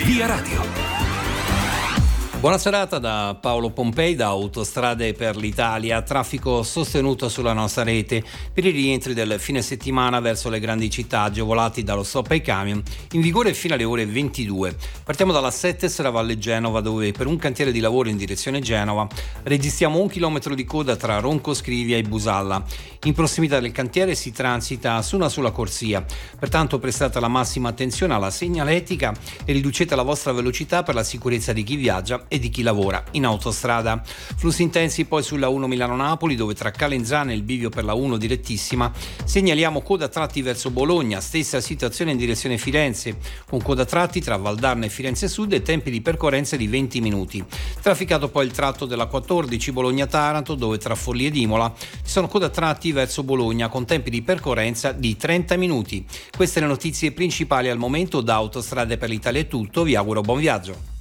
Via Radio. Buona serata da Paolo Pompei, da Autostrade per l'Italia. Traffico sostenuto sulla nostra rete per i rientri del fine settimana verso le grandi città, agevolati dallo stop ai camion, in vigore fino alle ore 22. Partiamo dalla Settes, la Valle Genova, dove per un cantiere di lavoro in direzione Genova registriamo 1 chilometro di coda tra Ronco Scrivia e Busalla. In prossimità del cantiere si transita su una sola corsia, pertanto prestate la massima attenzione alla segnaletica e riducete la vostra velocità per la sicurezza di chi viaggia e di chi lavora in autostrada. Flussi intensi poi sulla 1 Milano-Napoli, dove tra Calenzane e il bivio per la 1 direttissima segnaliamo coda tratti verso Bologna, stessa situazione in direzione Firenze, con coda tratti tra Valdarno e Firenze Sud e tempi di percorrenza di 20 minuti. Trafficato poi il tratto della 14 Bologna-Taranto, dove tra Forlì ed Imola ci sono coda tratti verso Bologna con tempi di percorrenza di 30 minuti. Queste le notizie principali al momento. Da Autostrade per l'Italia è tutto, vi auguro buon viaggio.